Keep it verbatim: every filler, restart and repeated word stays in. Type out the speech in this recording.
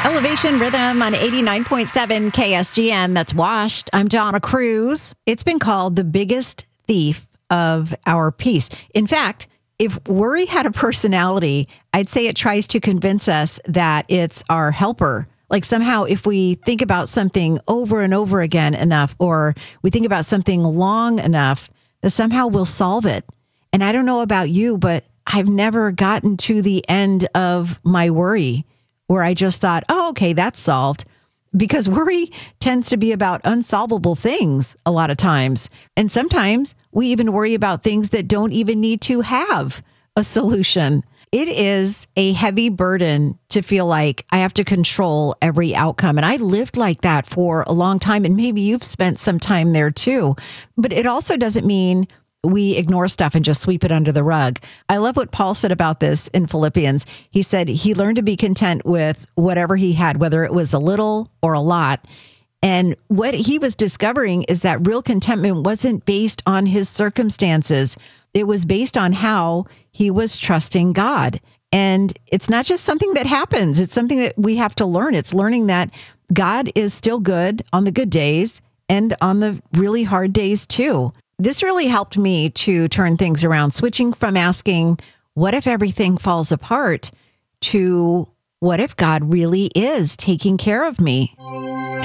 Elevation Rhythm on eighty-nine point seven K S G N. That's Washed. I'm Donna Cruz. It's been called the biggest thief of our peace. In fact, if worry had a personality, I'd say it tries to convince us that it's our helper. Like somehow if we think about something over and over again enough, or we think about something long enough, that somehow we'll solve it. And I don't know about you, but I've never gotten to the end of my worry where I just thought, oh, okay, that's solved. Because worry tends to be about unsolvable things a lot of times. And sometimes we even worry about things that don't even need to have a solution. It is a heavy burden to feel like I have to control every outcome. And I lived like that for a long time. And maybe you've spent some time there too. But it also doesn't mean we ignore stuff and just sweep it under the rug. I love what Paul said about this in Philippians. He said he learned to be content with whatever he had, whether it was a little or a lot. And what he was discovering is that real contentment wasn't based on his circumstances. It was based on how he was trusting God. And it's not just something that happens. It's something that we have to learn. It's learning that God is still good on the good days and on the really hard days too. This really helped me to turn things around, switching from asking, what if everything falls apart, to what if God really is taking care of me?